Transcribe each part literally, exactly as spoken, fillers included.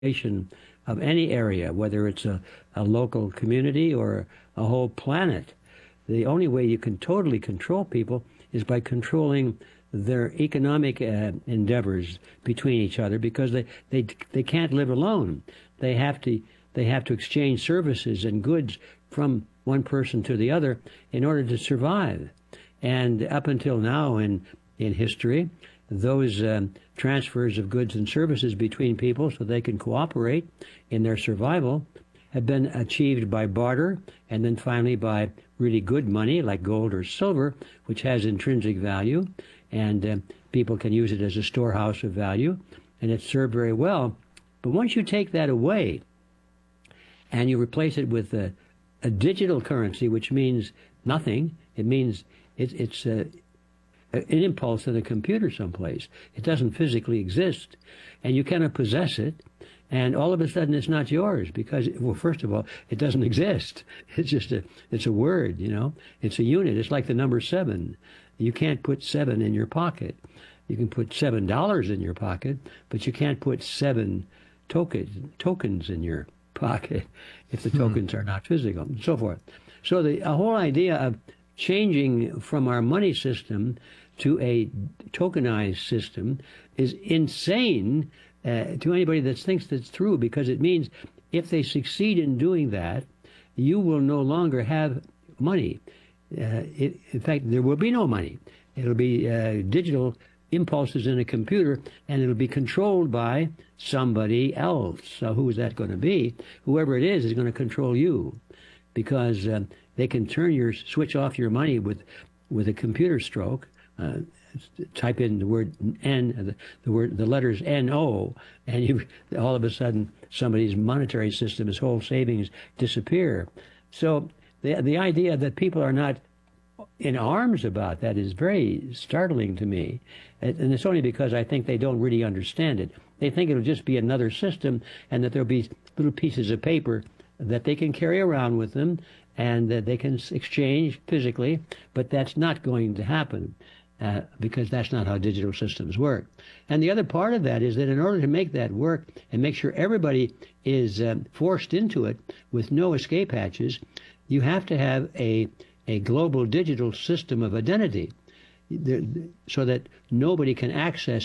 of any area, whether it's a, a local community or a whole planet. The only way you can totally control people is by controlling their economic uh, endeavors between each other, because they, they they can't live alone. They have to they have to exchange services and goods from one person to the other in order to survive. And up until now in in history, those um, transfers of goods and services between people so they can cooperate in their survival have been achieved by barter, and then finally by really good money like gold or silver, which has intrinsic value, and uh, people can use it as a storehouse of value, and it's served very well. But once you take that away and you replace it with a, a digital currency, which means nothing, it means it, it's uh, an impulse in a computer someplace. It doesn't physically exist, and you cannot possess it. And all of a sudden, it's not yours because, well, first of all, it doesn't exist. It's just a, it's a word, you know. It's a unit. It's like the number seven. You can't put seven in your pocket. You can put seven dollars in your pocket, but you can't put seven token, tokens in your pocket if the hmm. tokens are not physical, and so forth. So the a whole idea of changing from our money system to a tokenized system is insane uh, to anybody that thinks that's true, because it means if they succeed in doing that, you will no longer have money. Uh, it, in fact, there will be no money. It'll be uh, digital impulses in a computer, and it'll be controlled by somebody else. So who is that going to be? Whoever it is is going to control you, because uh, they can turn your switch off your money with with a computer stroke. Uh, type in the word N, the, the word, the letters N O, and you all of a sudden somebody's monetary system, his whole savings disappear. So the the idea that people are not in arms about that is very startling to me, and it's only because I think they don't really understand it. They think it'll just be another system, and that there'll be little pieces of paper that they can carry around with them, and that they can exchange physically, but that's not going to happen. Uh, because that's not how digital systems work. And the other part of that is that in order to make that work and make sure everybody is um, forced into it with no escape hatches, you have to have a, a global digital system of identity, there, so that nobody can access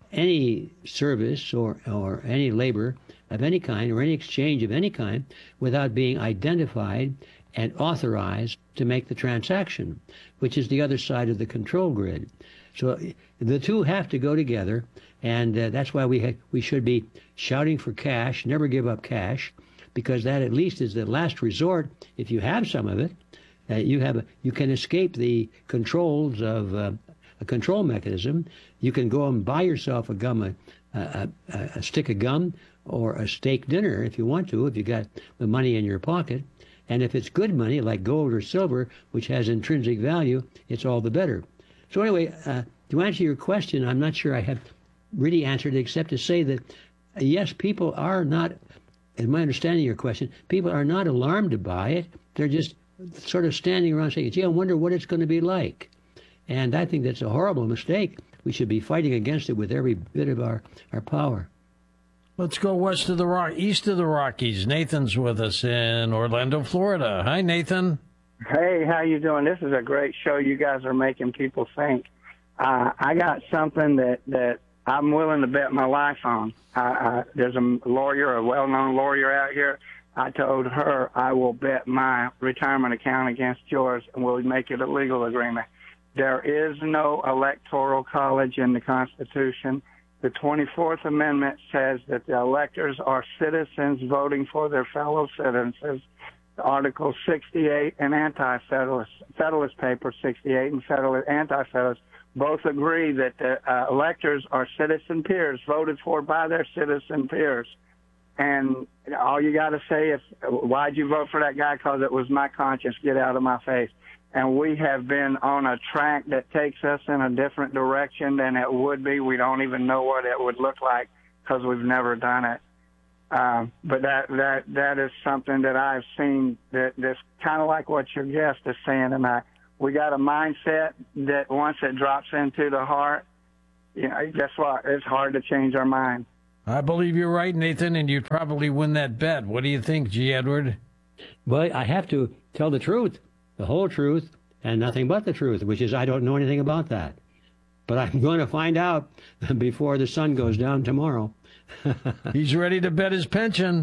any service or, or any labor of any kind or any exchange of any kind without being identified and authorized to make the transaction, which is the other side of the control grid. So the two have to go together, and uh, that's why we ha we should be shouting for cash. Never give up cash, because that at least is the last resort. If you have some of it, uh, you have a, you can escape the controls of uh, a control mechanism. You can go and buy yourself a gum, a, a, a, a stick of gum, or a steak dinner if you want to, if you got the money in your pocket. And if it's good money, like gold or silver, which has intrinsic value, it's all the better. So anyway, uh, to answer your question, I'm not sure I have really answered it, except to say that, uh, yes, people are not, in my understanding of your question, people are not alarmed by it. They're just sort of standing around saying, gee, I wonder what it's going to be like. And I think that's a horrible mistake. We should be fighting against it with every bit of our, our power. Let's go west of the Rock, east of the Rockies. Nathan's with us in Orlando, Florida. Hi, Nathan. Hey, how you doing? This is a great show. You guys are making people think. Uh, I got something that, that I'm willing to bet my life on. Uh, uh, there's a lawyer, a well-known lawyer out here. I told her I will bet my retirement account against yours, and we'll make it a legal agreement. There is no electoral college in the Constitution. The twenty-fourth Amendment says that the electors are citizens voting for their fellow citizens. Article sixty-eight and Anti-Federalist, Federalist Paper sixty-eight and Federalist, Anti-Federalist both agree that the uh, electors are citizen peers voted for by their citizen peers. And all you got to say is, why'd you vote for that guy? Because it was my conscience. Get out of my face. And we have been on a track that takes us in a different direction than it would be. We don't even know what it would look like because we've never done it. Um, but that, that, that is something that I've seen that, that's kind of like what your guest is saying tonight. We got a mindset that once it drops into the heart, you know, guess what? It's hard to change our mind. I believe you're right, Nathan, and you'd probably win that bet. What do you think, G. Edward? Well, I have to tell the truth, the whole truth, and nothing but the truth, which is I don't know anything about that. But I'm going to find out before the sun goes down tomorrow. He's ready to bet his pension.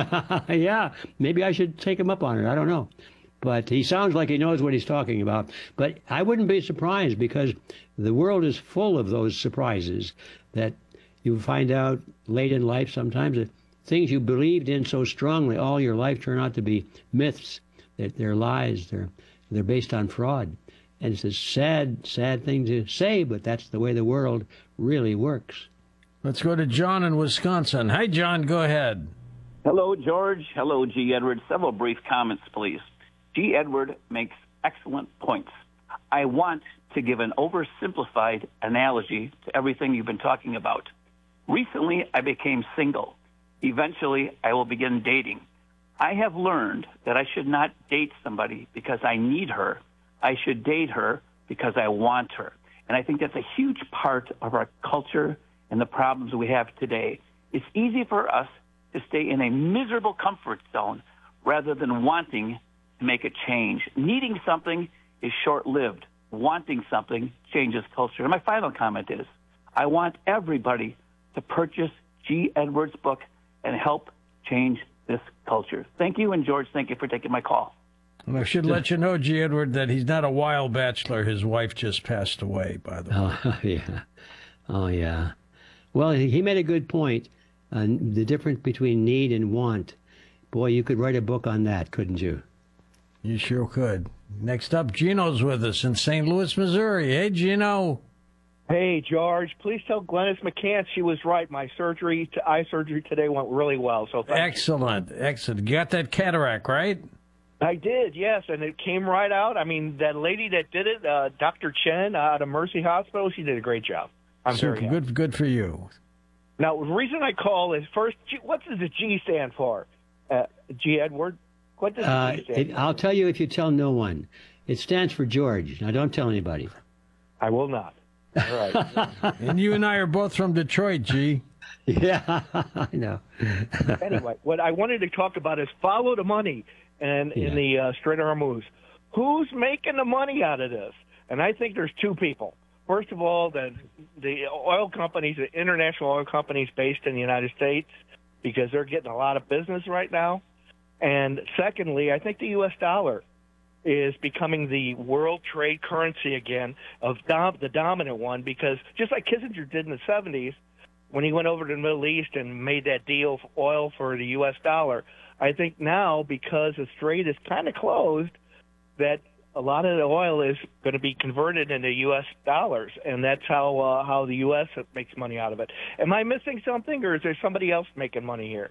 Yeah, maybe I should take him up on it. I don't know. But he sounds like he knows what he's talking about. But I wouldn't be surprised, because the world is full of those surprises that you find out late in life sometimes, that things you believed in so strongly all your life turn out to be myths, that they're lies, they're, they're based on fraud. And it's a sad, sad thing to say, but that's the way the world really works. Let's go to John in Wisconsin. Hi, John. Go ahead. Hello, George. Hello, G. Edward. Several brief comments, please. G. Edward makes excellent points. I want to give an oversimplified analogy to everything you've been talking about. Recently, I became single. Eventually, I will begin dating. I have learned that I should not date somebody because I need her. I should date her because I want her. And I think that's a huge part of our culture and the problems we have today. It's easy for us to stay in a miserable comfort zone rather than wanting to make a change. Needing something is short-lived. Wanting something changes culture. And my final comment is, I want everybody to purchase G. Edwards' book and help change this culture. Thank you, and George, thank you for taking my call. I should let you know, G. Edward, that he's not a wild bachelor. His wife just passed away, by the way. Oh, yeah. Oh, yeah. Well, he made a good point. Uh, the difference between need and want. Boy, you could write a book on that, couldn't you? You sure could. Next up, Gino's with us in Saint Louis, Missouri. Hey, Gino. Hey, George. Please tell Glennis McCants she was right. My surgery, eye surgery today went really well. So thank Excellent. You. Excellent. You got that cataract, right? I did, yes, and it came right out. I mean, that lady that did it, uh, Doctor Chen out of Mercy Hospital, she did a great job. I'm Super. very happy. Good, good for you. Now, the reason I call is first, G, what does the G stand for? Uh, G. Edward? What does Uh, the G stand it, for? I'll tell you if you tell no one. It stands for George. Now, don't tell anybody. I will not. All right. And you and I are both from Detroit, G. Yeah, I know. Anyway, what I wanted to talk about is follow the money and Yeah. in the uh, Strait of Hormuz. Who's making the money out of this? And I think there's two people. First of all, the the oil companies, the international oil companies based in the United States, because they're getting a lot of business right now. And secondly, I think the U S dollar is becoming the world trade currency again, of dom- the dominant one, because just like Kissinger did in the seventies, when he went over to the Middle East and made that deal for oil for the U S dollar, I think now, because the strait is kind of closed, that a lot of the oil is going to be converted into U S dollars, and that's how uh, how the U S makes money out of it. Am I missing something, or is there somebody else making money here?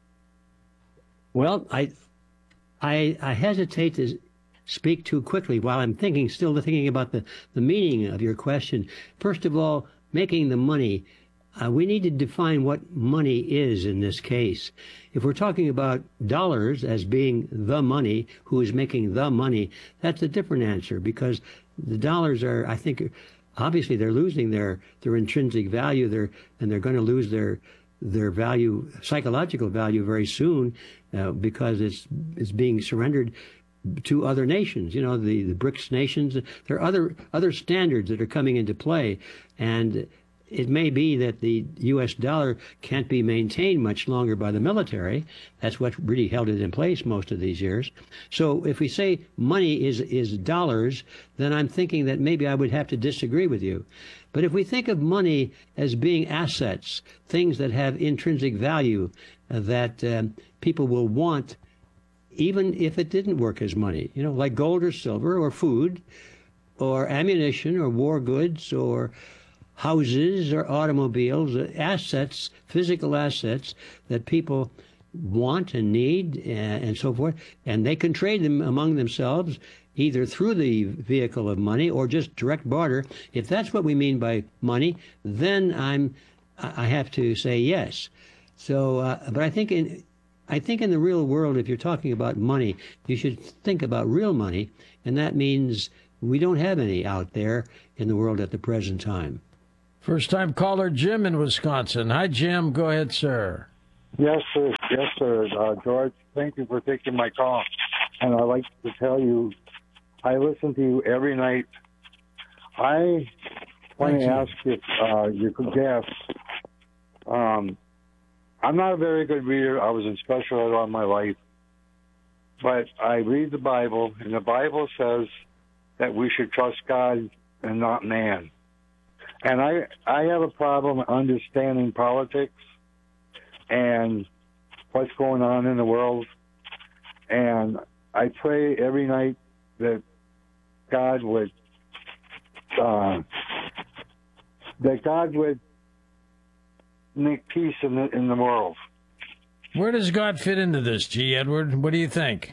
Well, I, I, I hesitate to speak too quickly while I'm thinking, still thinking about the, the meaning of your question. First of all, making the money. Uh, we need to define what money is in this case. If we're talking about dollars as being the money, who is making the money, that's a different answer, because the dollars are, I think, obviously they're losing their, their intrinsic value, they're, and they're going to lose their their value, psychological value, very soon, uh, because it's it's being surrendered to other nations. You know, the, the BRICS nations. There are other other standards that are coming into play, and it may be that the U S dollar can't be maintained much longer by the military. That's what really held it in place most of these years. So if we say money is is dollars, then I'm thinking that maybe I would have to disagree with you. But if we think of money as being assets, things that have intrinsic value, uh, that um, people will want, even if it didn't work as money, you know, like gold or silver or food or ammunition or war goods or houses or automobiles, assets, physical assets that people want and need and, and so forth, and they can trade them among themselves either through the vehicle of money or just direct barter. If that's what we mean by money, then I'm I have to say yes. So, uh, but I think in I think in the real world, if you're talking about money, you should think about real money, and that means we don't have any out there in the world at the present time. First-time caller Jim in Wisconsin. Hi, Jim. Go ahead, sir. Yes, sir. Yes, sir. Uh, George, thank you for taking my call. And I'd like to tell you, I listen to you every night. I want to ask if uh, you could guess. Um, I'm not a very good reader. I was in special ed all my life. But I read the Bible, and the Bible says that we should trust God and not man. And I, I have a problem understanding politics and what's going on in the world. And I pray every night that God would, uh, that God would make peace in the, in the world. Where does God fit into this, G. Edward? What do you think?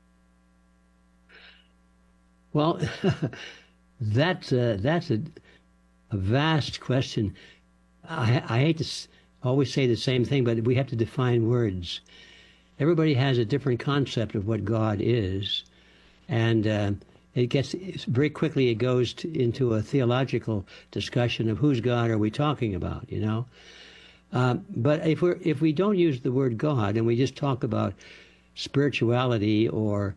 Well, that's uh, that's a, a vast question. I, I hate to s- always say the same thing, but we have to define words. Everybody has a different concept of what God is, and uh, it gets very quickly. It goes to, into a theological discussion of whose God are we talking about, you know. Uh, but if we if we don't use the word God and we just talk about spirituality or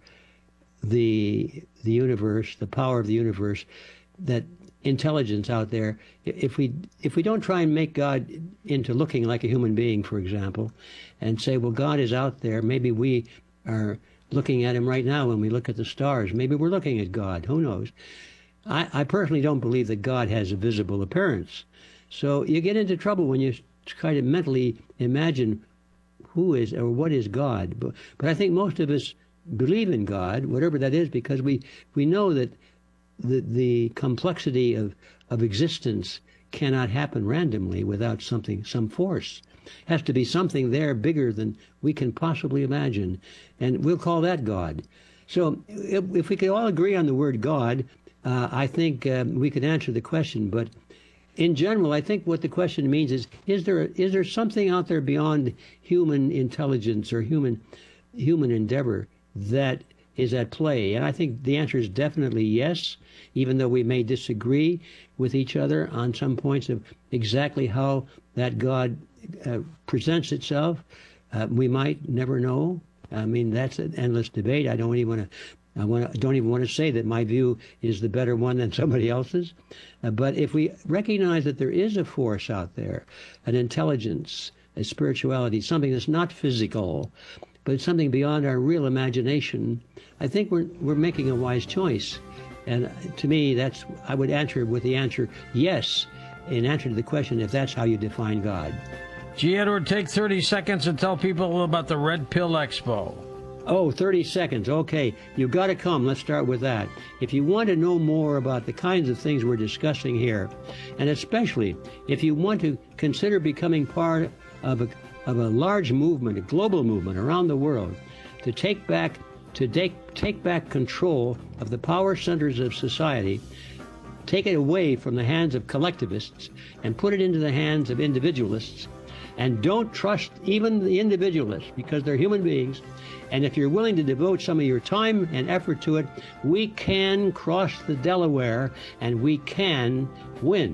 the the universe, the power of the universe, that intelligence out there, if we if we don't try and make God into looking like a human being, for example, and say, well, God is out there, maybe we are looking at him right now when we look at the stars. Maybe we're looking at God. Who knows? I, I personally don't believe that God has a visible appearance. So you get into trouble when you try to mentally imagine who is or what is God. But, but I think most of us believe in God, whatever that is, because we, we know that the, the complexity of, of existence cannot happen randomly without something, some force. It has to be something there bigger than we can possibly imagine, and we'll call that God. So if, if we could all agree on the word God, uh, I think uh, we could answer the question. But in general, I think what the question means is, is there is there something out there beyond human intelligence or human human endeavor that is at play? And I think the answer is definitely yes, even though we may disagree with each other on some points of exactly how that God uh, presents itself. Uh, we might never know. I mean, that's an endless debate. I don't even want to I want to, don't even want to say that my view is the better one than somebody else's. Uh, but if we recognize that there is a force out there, an intelligence, a spirituality, something that's not physical, but something beyond our real imagination, I think we're we're making a wise choice. And to me, that's I would answer with the answer yes, in answer to the question, if that's how you define God. G. Edward, take thirty seconds and tell people about the Red Pill Expo. Oh, thirty seconds. Okay, you've got to come. Let's start with that. If you want to know more about the kinds of things we're discussing here, and especially if you want to consider becoming part of a, of a large movement, a global movement around the world, to take back to take, take back control of the power centers of society, take it away from the hands of collectivists and put it into the hands of individualists, and don't trust even the individualists because they're human beings. And if you're willing to devote some of your time and effort to it, we can cross the Delaware and we can win.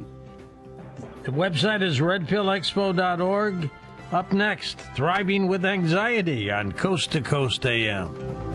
The website is red pill expo dot org. Up next, Thriving with Anxiety on Coast to Coast A M.